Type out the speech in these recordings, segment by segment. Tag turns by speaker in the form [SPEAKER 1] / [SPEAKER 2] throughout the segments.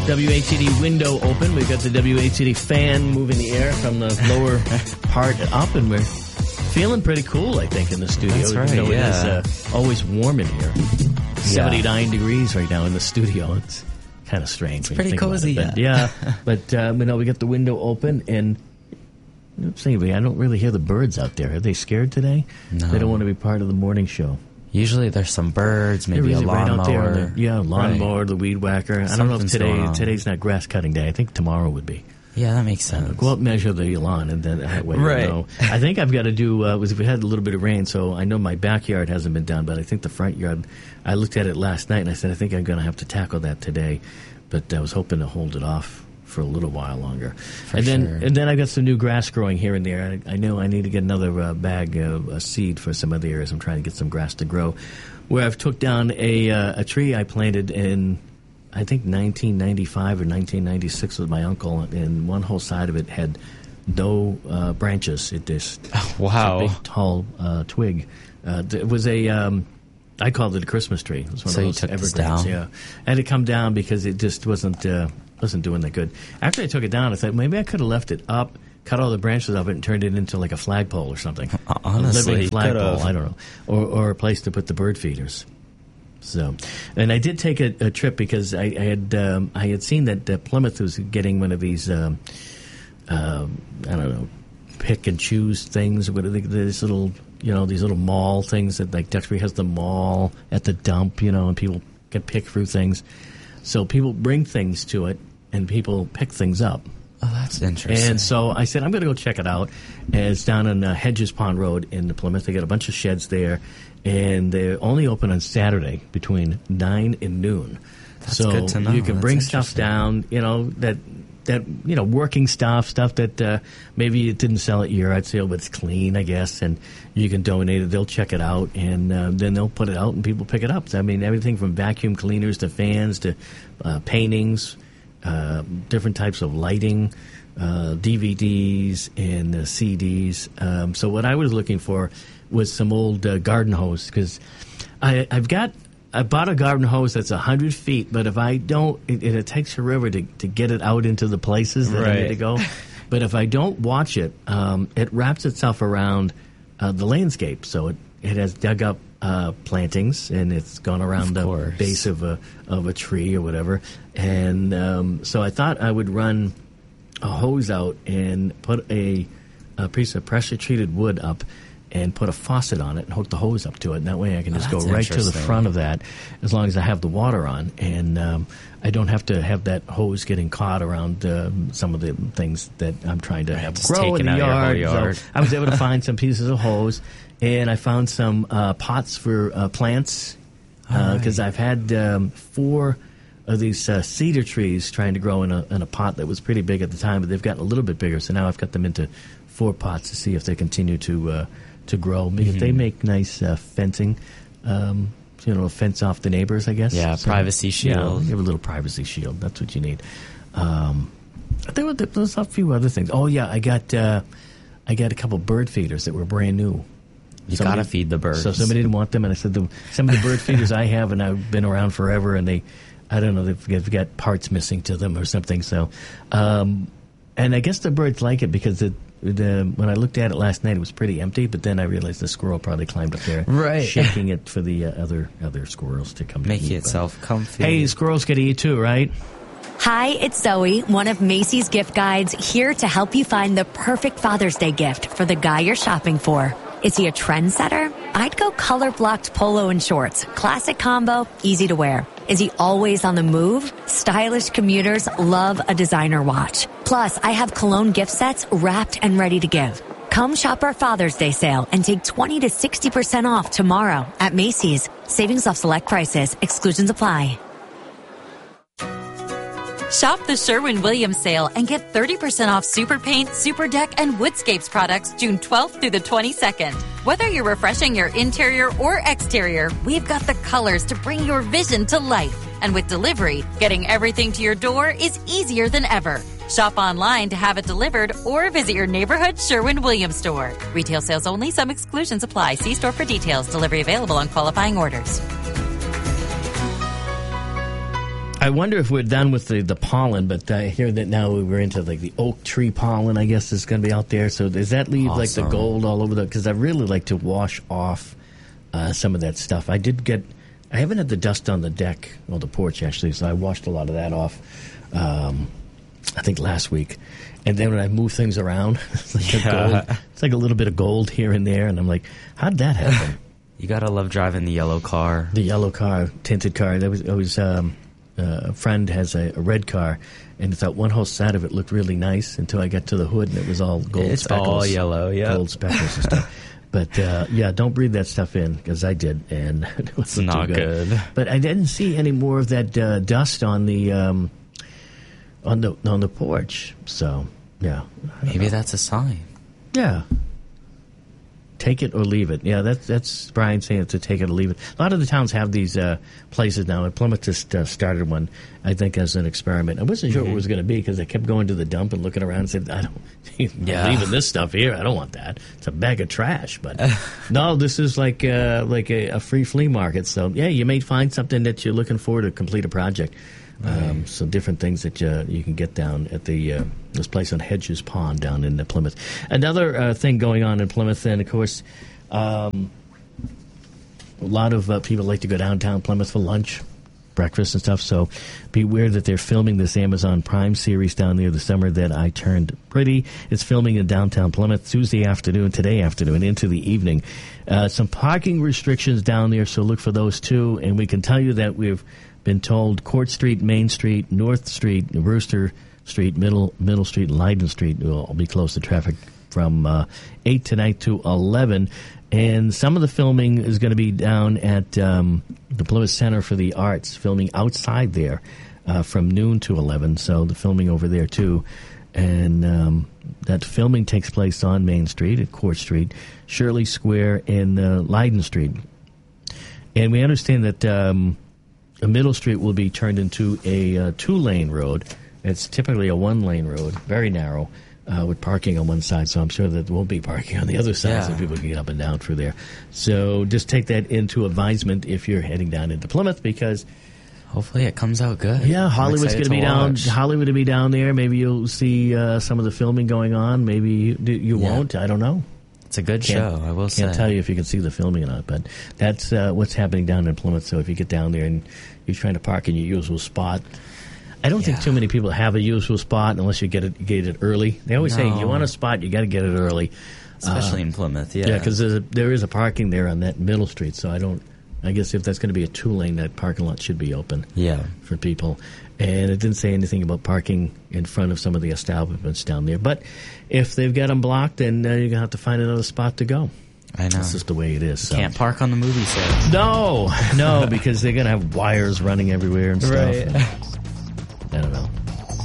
[SPEAKER 1] WATD window open. We've got the WATD fan moving the air from the lower part up, and we're feeling pretty cool, I think, in the studio.
[SPEAKER 2] That's right,
[SPEAKER 1] It is always warm in here. 79 degrees right now in the studio. It's kind of strange.
[SPEAKER 2] It's pretty cozy.
[SPEAKER 1] But we got the window open, and I don't really hear the birds out there. Are they scared today?
[SPEAKER 2] No.
[SPEAKER 1] They don't want to be part of the morning show.
[SPEAKER 2] Usually there's some birds, maybe a lawnmower.
[SPEAKER 1] Lawnmower, the weed whacker. I don't know if today's not grass cutting day. I think tomorrow would be.
[SPEAKER 2] Yeah, that makes sense.
[SPEAKER 1] Go out and measure the lawn, and then that way you know. I think I've got to do, we had a little bit of rain, so I know my backyard hasn't been done, but I think the front yard, I looked at it last night, and I said, I think I'm going to have to tackle that today. But I was hoping to hold it off for a little while longer. And then I got some new grass growing here and there. I know I need to get another bag of seed for some other areas. I'm trying to get some grass to grow. Where I've took down a tree I planted in, I think, 1995 or 1996 with my uncle, and one whole side of it had no branches. It just
[SPEAKER 2] wow,
[SPEAKER 1] a big tall twig. It was I called it a Christmas tree. It was one of those evergreens. Down. Yeah, I had to come down because it just wasn't doing that good. After I took it down, I thought maybe I could have left it up, cut all the branches of it, and turned it into like a flagpole or something.
[SPEAKER 2] Honestly,
[SPEAKER 1] a living flagpole. I don't know, or a place to put the bird feeders. So, and I did take a trip because I had seen that Plymouth was getting one of these I don't know, pick and choose things. What are these little these little mall things that, like, Duxbury has the mall at the dump, and people can pick through things. So people bring things to it, and people pick things up.
[SPEAKER 2] Oh, that's interesting.
[SPEAKER 1] And so I said, I'm going to go check it out. And it's down on Hedges Pond Road in Plymouth. They got a bunch of sheds there, and they're only open on Saturday between 9 and noon.
[SPEAKER 2] That's good to know.
[SPEAKER 1] You can bring stuff down, that working stuff that maybe you didn't sell at your yard sale, but it's clean, I guess, and you can donate it. They'll check it out, and then they'll put it out, and people pick it up. So, I mean, everything from vacuum cleaners to fans to paintings, different types of lighting, DVDs and CDs. So what I was looking for was some old garden hose, because I bought a garden hose that's 100 feet, but if I don't, it takes forever to get it out into the places that I need to go. But if I don't watch it, it wraps itself around the landscape. So it has dug up plantings, and it's gone around the base of a tree or whatever. And so I thought I would run a hose out and put a piece of pressure-treated wood up and put a faucet on it and hook the hose up to it. And that way I can just go right to the front of that as long as I have the water on. And I don't have to have that hose getting caught around some of the things that I'm trying to have grow in the yard. So I was able to find some pieces of hose, and I found some pots for plants, because I've had 4 of these cedar trees trying to grow in a pot that was pretty big at the time, but they've gotten a little bit bigger. So now I've got them into 4 pots to see if they continue to grow, because they make nice fencing, fence off the neighbors, I guess.
[SPEAKER 2] Yeah, so, privacy shield.
[SPEAKER 1] You have a little privacy shield. That's what you need. There was a few other things. Oh yeah, I got a couple bird feeders that were brand new.
[SPEAKER 2] You gotta feed the birds.
[SPEAKER 1] So somebody didn't want them, and I said some of the bird feeders I have, and I've been around forever, and I don't know, they've got parts missing to them or something. So, and I guess the birds like it because when I looked at it last night, it was pretty empty. But then I realized the squirrel probably climbed up there, shaking it for the other squirrels to come
[SPEAKER 2] make
[SPEAKER 1] to eat.
[SPEAKER 2] itself comfy.
[SPEAKER 1] Hey, squirrels get to eat too, right?
[SPEAKER 3] Hi, it's Zoe, one of Macy's gift guides, here to help you find the perfect Father's Day gift for the guy you're shopping for. Is he a trendsetter? I'd go color-blocked polo and shorts. Classic combo, easy to wear. Is he always on the move? Stylish commuters love a designer watch. Plus, I have cologne gift sets wrapped and ready to give. Come shop our Father's Day sale and take 20 to 60% off tomorrow at Macy's. Savings off select prices. Exclusions apply.
[SPEAKER 4] Shop the Sherwin-Williams sale and get 30% off Super Paint, Super Deck, and Woodscapes products June 12th through the 22nd. Whether you're refreshing your interior or exterior, we've got the colors to bring your vision to life. And with delivery, getting everything to your door is easier than ever. Shop online to have it delivered or visit your neighborhood Sherwin-Williams store. Retail sales only. Some exclusions apply. See store for details. Delivery available on qualifying orders.
[SPEAKER 1] I wonder if we're done with the pollen, but I hear that now we're into like the oak tree pollen, I guess, is going to be out there. So does that leave like the gold all over because I really like to wash off some of that stuff. I haven't had the dust on the deck, or the porch actually, so I washed a lot of that off, I think last week. And then when I move things around, it's like a little bit of gold here and there, and I'm like, how did that happen?
[SPEAKER 2] You gotta love driving the yellow car.
[SPEAKER 1] The yellow car, tinted car. That was a friend has a red car, and I thought one whole side of it looked really nice until I got to the hood, and it was all gold
[SPEAKER 2] it's
[SPEAKER 1] speckles.
[SPEAKER 2] All yellow, yeah.
[SPEAKER 1] Gold speckles and stuff. But, don't breathe that stuff in, because I did, and it was
[SPEAKER 2] not good.
[SPEAKER 1] But I didn't see any more of that dust on the porch, so, yeah.
[SPEAKER 2] Maybe that's a sign.
[SPEAKER 1] Yeah. Take it or leave it. Yeah, that's Brian saying to take it or leave it. A lot of the towns have these places now, and Plymouth just started one, I think, as an experiment. I wasn't sure what it was going to be because I kept going to the dump and looking around and said, I'm leaving this stuff here. I don't want that. It's a bag of trash. But no, this is like a free flea market. So, yeah, you may find something that you're looking for to complete a project. So different things that you can get down at this place on Hedges Pond down in Plymouth. Another thing going on in Plymouth, and of course, a lot of people like to go downtown Plymouth for lunch, breakfast and stuff. So beware that they're filming this Amazon Prime series down there, The Summer That I Turned Pretty. It's filming in downtown Plymouth Tuesday afternoon, today afternoon, into the evening. Some parking restrictions down there, so look for those too. And we can tell you that we've been told Court Street, Main Street, North Street, Rooster Street, Middle Street, and Leiden Street will all be closed to traffic from 8 tonight to 11. And some of the filming is going to be down at the Plymouth Center for the Arts, filming outside there from noon to 11. So the filming over there, too. And that filming takes place on Main Street, at Court Street, Shirley Square, and Leiden Street. And we understand that Middle Street will be turned into a two-lane road. It's typically a one-lane road, very narrow, with parking on one side. So I'm sure that there won't be parking on the other side, so people can get up and down through there. So just take that into advisement if you're heading down into Plymouth, because
[SPEAKER 2] hopefully it comes out good.
[SPEAKER 1] Yeah, Hollywood's going to be down. Hollywood will be down there. Maybe you'll see some of the filming going on. Maybe you won't. I don't know.
[SPEAKER 2] It's a good show, I will say.
[SPEAKER 1] Can't tell you if you can see the filming or not, but that's what's happening down in Plymouth. So if you get down there and you're trying to park in your usual spot, I don't think too many people have a usual spot unless you get it early. They always say you want a spot, you got to get it early,
[SPEAKER 2] especially in Plymouth. Yeah,
[SPEAKER 1] because there is a parking there on that Middle Street. So I guess if that's going to be a two-lane, that parking lot should be open. For people. And it didn't say anything about parking in front of some of the establishments down there. But if they've got them blocked, then you're going to have to find another spot to go.
[SPEAKER 2] I know.
[SPEAKER 1] That's just the way it is. So.
[SPEAKER 2] Can't park on the movie set.
[SPEAKER 1] No, because they're going to have wires running everywhere and stuff.
[SPEAKER 2] Right.
[SPEAKER 1] I don't know.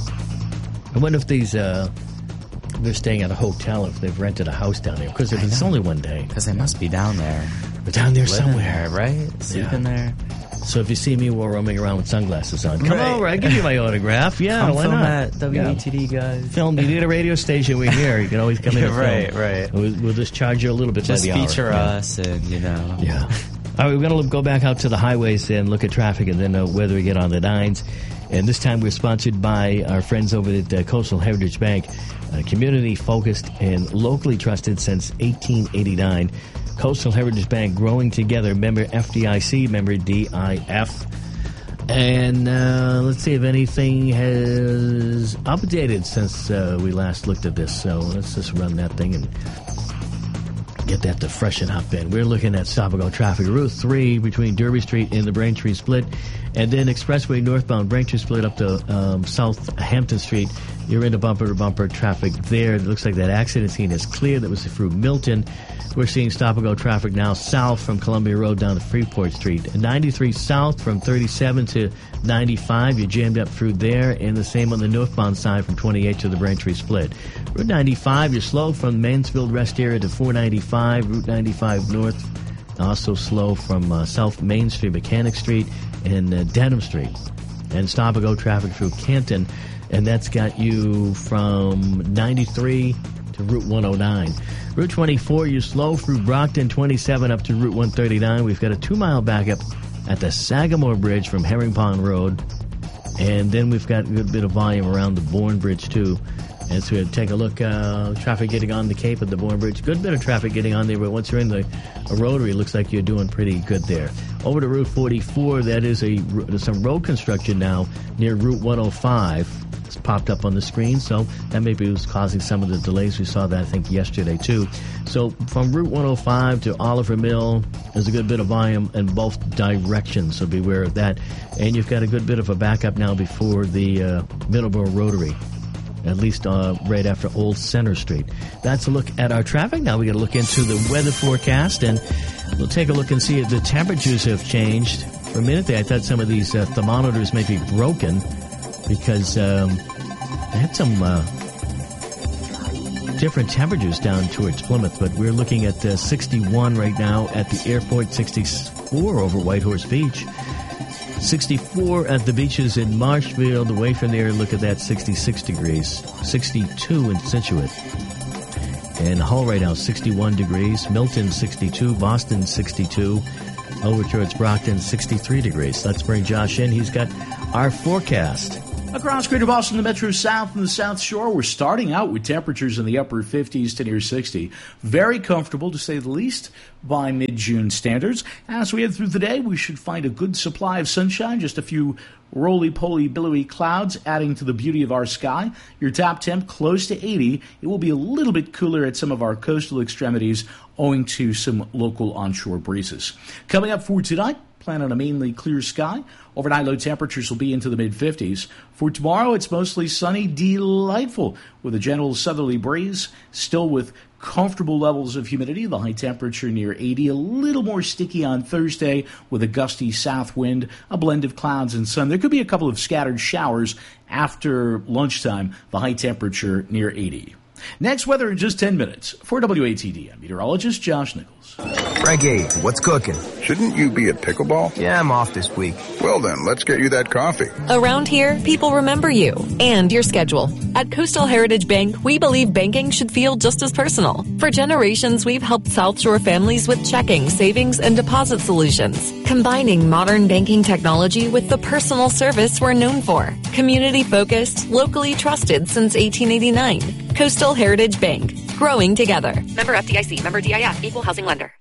[SPEAKER 1] I wonder if they're staying at a hotel, if they've rented a house down there. Because if it's only one day.
[SPEAKER 2] Because they must be down there.
[SPEAKER 1] They're down there somewhere.
[SPEAKER 2] There, right? Sleeping there.
[SPEAKER 1] So if you see me roaming around with sunglasses on, come over. I'll give you my autograph. Yeah,
[SPEAKER 2] come
[SPEAKER 1] why
[SPEAKER 2] film
[SPEAKER 1] not?
[SPEAKER 2] At WETD, guys.
[SPEAKER 1] Film. You need a radio station. We're here. You can always come in and film.
[SPEAKER 2] Right.
[SPEAKER 1] We'll just charge you a little bit by the hour.
[SPEAKER 2] Just feature us and,
[SPEAKER 1] Yeah. All right, we're going to go back out to the highways and look at traffic and then whether we get on the nines. And this time we're sponsored by our friends over at Coastal Heritage Bank, community-focused and locally trusted since 1889. Coastal Heritage Bank, growing together, member FDIC, member DIF. And let's see if anything has updated since we last looked at this. So let's just run that thing and get that to freshen up in. We're looking at stop-and-go traffic. Route 3 between Derby Street and the Braintree Split, and then Expressway northbound Braintree Split up to South Hampton Street. You're into bumper-to-bumper traffic there. It looks like that accident scene is clear. That was through Milton. We're seeing stop-and-go traffic now south from Columbia Road down to Freeport Street. And 93 south from 37 to 95. You're jammed up through there. And the same on the northbound side from 28 to the Braintree Split. Route 95, you're slow from Mansfield Rest Area to 495. Route 95 north, also slow from South Main Street, Mechanic Street, and Denham Street. And stop-and-go traffic through Canton. And that's got you from 93 to Route 109. Route 24, you're slow through Brockton, 27 up to Route 139. We've got a 2-mile backup at the Sagamore Bridge from Herring Pond Road And then we've got a good bit of volume around the Bourne Bridge, too. As we take a look, traffic getting on the Cape at the Bourne Bridge. Good bit of traffic getting on there, but once you're in the rotary, it looks like you're doing pretty good there. Over to Route 44, that is some road construction now near Route 105. It's popped up on the screen, so that maybe was causing some of the delays. We saw that, I think, yesterday, too. So from Route 105 to Oliver Mill, there's a good bit of volume in both directions, so beware of that. And you've got a good bit of a backup now before the Middleborough Rotary, at least right after Old Center Street. That's a look at our traffic. Now we got to look into the weather forecast, and we'll take a look and see if the temperatures have changed. For a minute there, I thought some of these thermometers may be broken because they had some different temperatures down towards Plymouth, but we're looking at 61 right now at the airport, 64 over Whitehorse Beach. 64 at the beaches in Marshfield. Away from there, look at that, 66 degrees. 62 in Scituate. And Hull right now, 61 degrees. Milton, 62. Boston, 62. Over towards Brockton, 63 degrees. Let's bring Josh in. He's got our forecast.
[SPEAKER 5] Across Greater Boston, the Metro South and the South Shore, we're starting out with temperatures in the upper 50s to near 60. Very comfortable, to say the least, by mid-June standards. As we head through the day, we should find a good supply of sunshine, just a few roly-poly, billowy clouds adding to the beauty of our sky. Your top temp close to 80. It will be a little bit cooler at some of our coastal extremities owing to some local onshore breezes. Coming up for tonight, plan on a mainly clear sky. Overnight low temperatures will be into the mid-50s. For tomorrow, it's mostly sunny, delightful, with a gentle southerly breeze, still with comfortable levels of humidity. The high temperature near 80, a little more sticky on Thursday with a gusty south wind, a blend of clouds and sun. There could be a couple of scattered showers after lunchtime, the high temperature near 80. Next, weather in just 10 minutes. For WATD, I'm meteorologist Josh Nichols.
[SPEAKER 6] Frankie, what's cooking?
[SPEAKER 7] Shouldn't you be at pickleball?
[SPEAKER 6] Yeah, I'm off this week.
[SPEAKER 7] Well then, let's get you that coffee.
[SPEAKER 8] Around here, people remember you and your schedule. At Coastal Heritage Bank, we believe banking should feel just as personal. For generations, we've helped South Shore families with checking, savings, and deposit solutions, combining modern banking technology with the personal service we're known for. Community-focused, locally trusted since 1889. Coastal Heritage Bank, growing together. Member FDIC, member DIF, equal housing lender.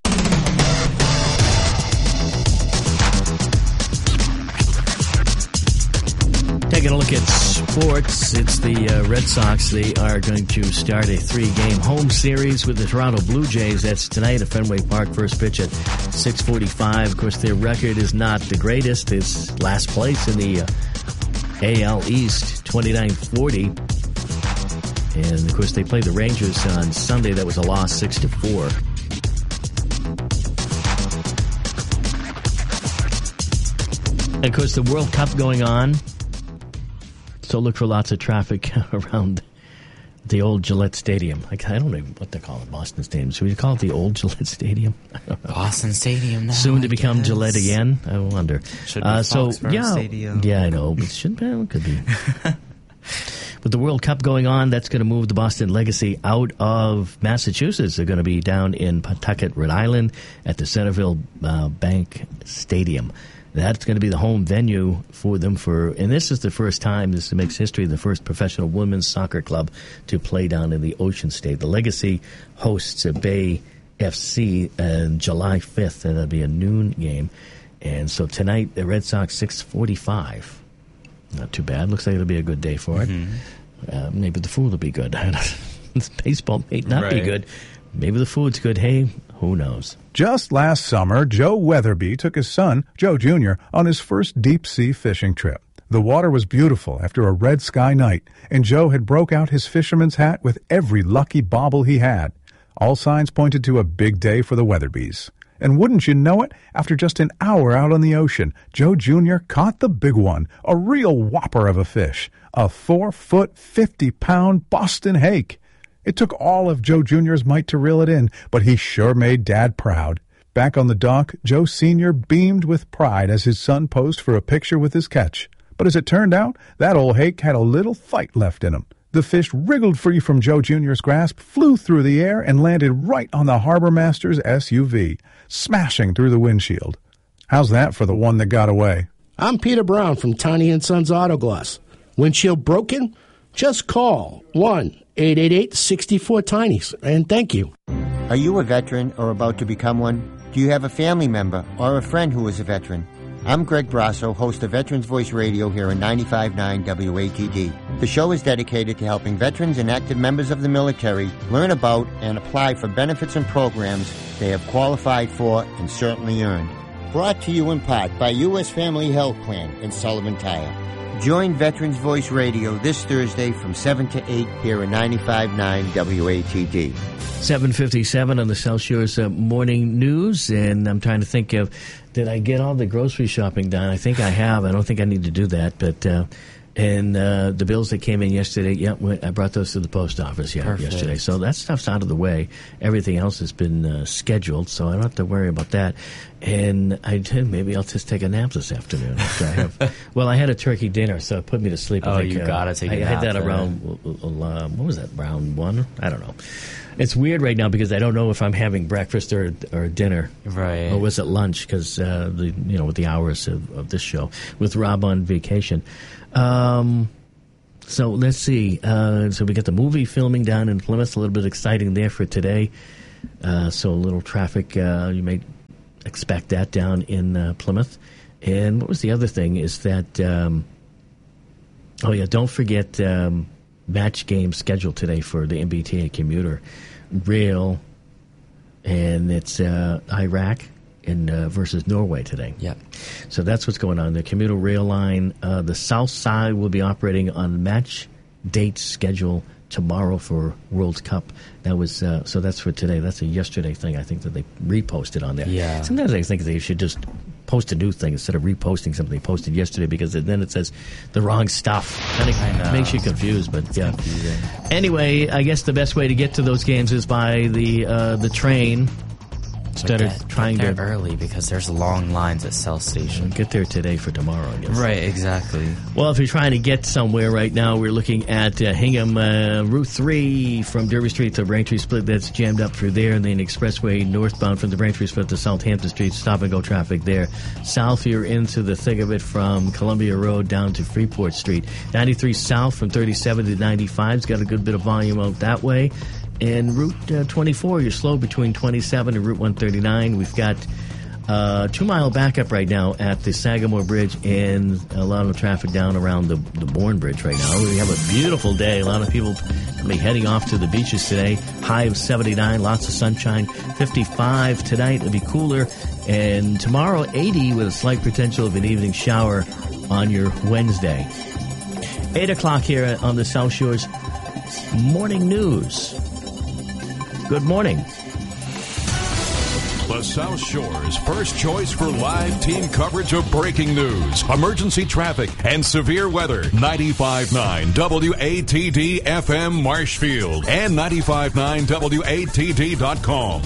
[SPEAKER 1] Taking a look at sports, it's the Red Sox. They are going to start a 3-game home series with the Toronto Blue Jays. That's tonight at Fenway Park. First pitch at 6:45. Of course, their record is not the greatest. It's last place in the AL East, 29-40. And, of course, they played the Rangers on Sunday. That was a loss, 6-4. And, of course, the World Cup going on. So look for lots of traffic around the old Gillette Stadium. I don't know what they call it, Boston Stadium. Should we call it the old Gillette Stadium? I don't know.
[SPEAKER 2] Boston Stadium now.
[SPEAKER 1] Soon to become Gillette again? I wonder.
[SPEAKER 2] Should be Foxborough Stadium.
[SPEAKER 1] Yeah, I know. But it should be. It could be. With the World Cup going on, that's going to move the Boston Legacy out of Massachusetts. They're going to be down in Pawtucket, Rhode Island at the Centerville Bank Stadium. That's going to be the home venue for them and this is the first time, this makes history, the first professional women's soccer club to play down in the Ocean State. The Legacy hosts a Bay FC on July 5th, and that'll be a noon game. And so tonight, the Red Sox, 6:45. Not too bad. Looks like it'll be a good day for it. Mm-hmm. Maybe the food will be good. Baseball may not be good. Maybe the food's good. Hey, who knows?
[SPEAKER 9] Just last summer, Joe Weatherby took his son, Joe Jr., on his first deep-sea fishing trip. The water was beautiful after a red sky night, and Joe had broke out his fisherman's hat with every lucky bauble he had. All signs pointed to a big day for the Weatherbys. And wouldn't you know it, after just an hour out on the ocean, Joe Jr. caught the big one, a real whopper of a fish, a 4-foot, 50-pound Boston hake. It took all of Joe Jr.'s might to reel it in, but he sure made Dad proud. Back on the dock, Joe Sr. beamed with pride as his son posed for a picture with his catch. But as it turned out, that old hake had a little fight left in him. The fish wriggled free from Joe Jr.'s grasp, flew through the air, and landed right on the harbor master's SUV, smashing through the windshield. How's that for the one that got away?
[SPEAKER 10] I'm Peter Brown from Tiny & Sons Auto Glass. Windshield broken? Just call 1-888-64-TINY, and thank you.
[SPEAKER 11] Are you a veteran or about to become one? Do you have a family member or a friend who is a veteran? I'm Greg Brasso, host of Veterans Voice Radio here on 95.9 WATD. The show is dedicated to helping veterans and active members of the military learn about and apply for benefits and programs they have qualified for and certainly earned. Brought to you in part by U.S. Family Health Plan and Sullivan Tire. Join Veterans Voice Radio this Thursday from 7 to 8 here at 95.9 WATD.
[SPEAKER 1] 7:57 on the South Shore's morning news, and I'm trying to think of, did I get all the grocery shopping done? I think I have. I don't think I need to do that, but and the bills that came in yesterday, I brought those to the post office yesterday. So that stuff's out of the way. Everything else has been scheduled, so I don't have to worry about that. And maybe I'll just take a nap this afternoon after I have. Well, I had a turkey dinner, so it put me to sleep.
[SPEAKER 2] Oh, you gotta take a nap.
[SPEAKER 1] I had that around what was that? Round 1? I don't know. It's weird right now because I don't know if I'm having breakfast or dinner,
[SPEAKER 2] right?
[SPEAKER 1] Or was it lunch? Because with the hours of this show with Rob on vacation. So let's see. So we got the movie filming down in Plymouth. A little bit exciting there for today. So a little traffic. You may expect that down in Plymouth. And what was the other thing? Is that don't forget. Match game scheduled today for the MBTA commuter rail, and it's Iraq versus Norway today.
[SPEAKER 2] Yep.
[SPEAKER 1] So that's what's going on. The commuter rail line, the South Side will be operating on match date schedule tomorrow for World Cup. That was so that's for today. That's a yesterday thing. I think that they reposted on there.
[SPEAKER 2] Yeah.
[SPEAKER 1] Sometimes I think they should just post a new thing instead of reposting something they posted yesterday, because then it says the wrong stuff. And it makes you confused. But yeah. Anyway, I guess the best way to get to those games is by the train. Instead of trying
[SPEAKER 2] get
[SPEAKER 1] to
[SPEAKER 2] there early, because there's long lines at South Station.
[SPEAKER 1] Get there today for tomorrow, I guess.
[SPEAKER 2] Right, exactly.
[SPEAKER 1] Well, if you're trying to get somewhere right now, we're looking at Hingham Route 3 from Derby Street to Braintree Split. That's jammed up through there, and then expressway northbound from the Braintree Split to Southampton Street. Stop and go traffic there. South, you're into the thick of it from Columbia Road down to Freeport Street. 93 south from 37 to 95's got a good bit of volume out that way. And Route 24, you're slow between 27 and Route 139. We've got 2-mile backup right now at the Sagamore Bridge, and a lot of traffic down around the Bourne Bridge right now. We have a beautiful day. A lot of people will be heading off to the beaches today. High of 79, lots of sunshine. 55 tonight. It'll be cooler. And tomorrow, 80 with a slight potential of an evening shower on your Wednesday. 8 o'clock here on the South Shore's Morning News. Good morning.
[SPEAKER 12] The South Shore's first choice for live team coverage of breaking news, emergency traffic, and severe weather. 95.9 WATD FM Marshfield and 95.9WATD.com.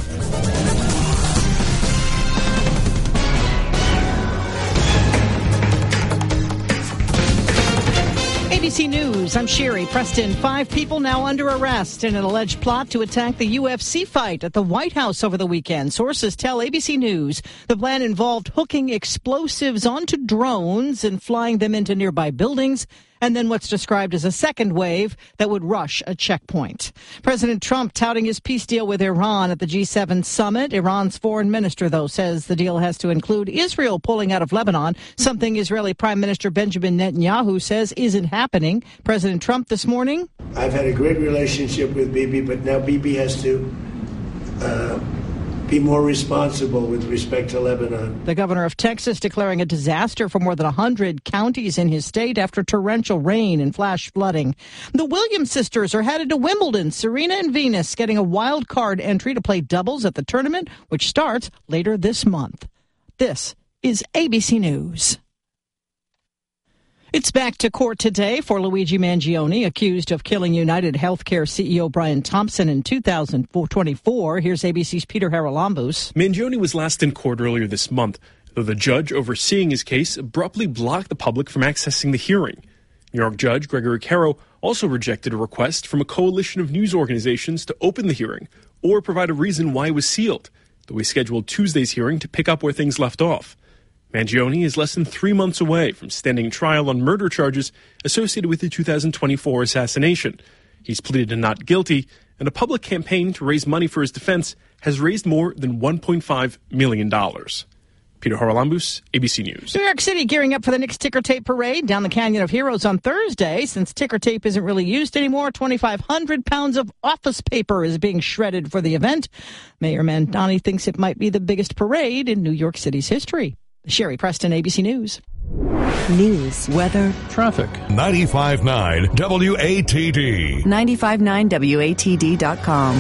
[SPEAKER 13] ABC News, I'm Sherry Preston. 5 people now under arrest in an alleged plot to attack the UFC fight at the White House over the weekend. Sources tell ABC News the plan involved hooking explosives onto drones and flying them into nearby buildings, and then what's described as a second wave that would rush a checkpoint. President Trump touting his peace deal with Iran at the G7 summit. Iran's foreign minister, though, says the deal has to include Israel pulling out of Lebanon, something Israeli Prime Minister Benjamin Netanyahu says isn't happening. President Trump this morning.
[SPEAKER 14] I've had a great relationship with Bibi, but now Bibi has to be more responsible with respect to Lebanon.
[SPEAKER 13] The governor of Texas declaring a disaster for more than 100 counties in his state after torrential rain and flash flooding. The Williams sisters are headed to Wimbledon. Serena and Venus getting a wild card entry to play doubles at the tournament, which starts later this month. This is ABC News. It's back to court today for Luigi Mangione, accused of killing United Healthcare CEO Brian Thompson in 2024. Here's ABC's Peter Haralambous.
[SPEAKER 15] Mangione was last in court earlier this month, though the judge overseeing his case abruptly blocked the public from accessing the hearing. New York Judge Gregory Caro also rejected a request from a coalition of news organizations to open the hearing or provide a reason why it was sealed, though he scheduled Tuesday's hearing to pick up where things left off. Mangione is less than 3 months away from standing trial on murder charges associated with the 2024 assassination. He's pleaded to not guilty, and a public campaign to raise money for his defense has raised more than $1.5 million. Peter Haralambous, ABC News.
[SPEAKER 13] New York City gearing up for the Knicks ticker tape parade down the Canyon of Heroes on Thursday. Since ticker tape isn't really used anymore, 2,500 pounds of office paper is being shredded for the event. Mayor Mandani thinks it might be the biggest parade in New York City's history. Sherry Preston, ABC News.
[SPEAKER 16] News, weather,
[SPEAKER 12] traffic. 95.9 WATD.
[SPEAKER 16] 959WATD.com.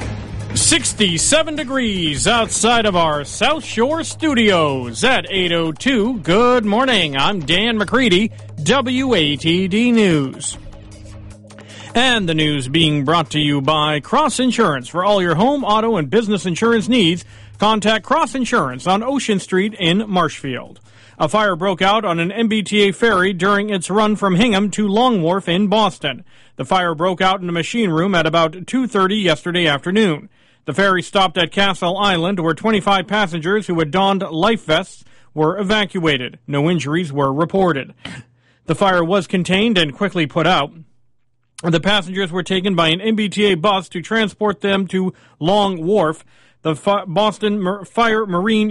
[SPEAKER 17] 67 degrees outside of our South Shore studios at 8:02. Good morning. I'm Dan McCready, WATD News. And the news being brought to you by Cross Insurance. For all your home, auto, and business insurance needs, contact Cross Insurance on Ocean Street in Marshfield. A fire broke out on an MBTA ferry during its run from Hingham to Long Wharf in Boston. The fire broke out in a machine room at about 2:30 yesterday afternoon. The ferry stopped at Castle Island, where 25 passengers who had donned life vests were evacuated. No injuries were reported. The fire was contained and quickly put out. The passengers were taken by an MBTA bus to transport them to Long Wharf. The Boston Fire Marine